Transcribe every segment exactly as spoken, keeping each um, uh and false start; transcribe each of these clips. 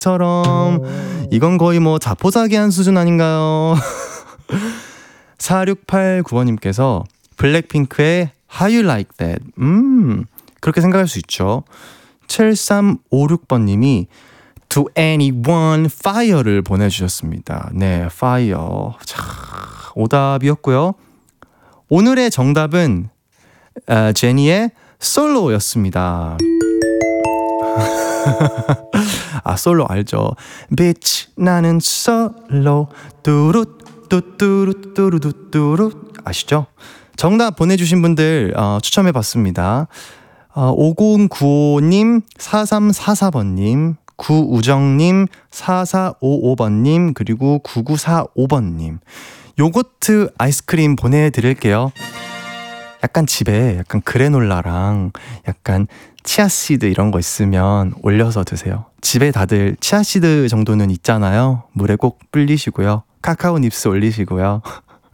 처럼 이건 거의 뭐 자포자기한 수준 아닌가요? 사육팔구 번님께서 블랙핑크의 How You Like That. 음, 그렇게 생각할 수 있죠. 칠삼오육 번님이 To Anyone Fire를 보내주셨습니다. 네, Fire. 자, 오답이었고요. 오늘의 정답은 아, 제니의 솔로였습니다. 아, 솔로 알죠? Bitch, 나는 솔로 뚜룻 뚜뚜루 뚜루뚜 뚜루 아시죠? 정답 보내주신 분들 어, 추첨해봤습니다. 어, 오공구오님, 사삼사사 번님, 구우정님, 사사오오 번님, 그리고 구구사오 번님. 요거트 아이스크림 보내드릴게요. 약간 집에 약간 그래놀라랑 약간 치아씨드 이런 거 있으면 올려서 드세요. 집에 다들 치아씨드 정도는 있잖아요. 물에 꼭 불리시고요. 카카오 닙스 올리시고요.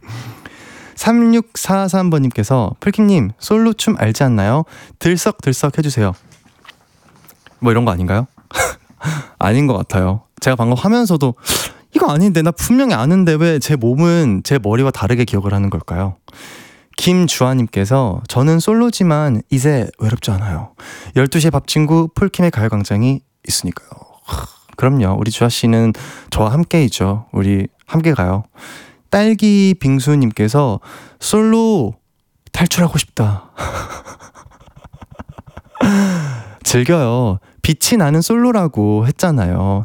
삼육사삼 번님께서 풀킴님 솔로춤 알지 않나요? 들썩들썩 해주세요. 뭐 이런 거 아닌가요? 아닌 것 같아요. 제가 방금 하면서도 이거 아닌데 나 분명히 아는데 왜 제 몸은 제 머리와 다르게 기억을 하는 걸까요? 김주아님께서 저는 솔로지만 이제 외롭지 않아요. 열두 시에 밥친구 폴킴의 가요광장이 있으니까요. 그럼요. 우리 주아씨는 저와 함께이죠. 우리 함께 가요. 딸기 빙수님께서 솔로 탈출하고 싶다. 즐겨요. 빛이 나는 솔로라고 했잖아요.